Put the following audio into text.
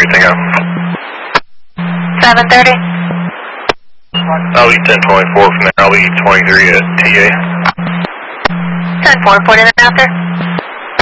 Tango. 730. I'll be 1024 from there. I'll be 23 at TA. 10-4, put in and out there.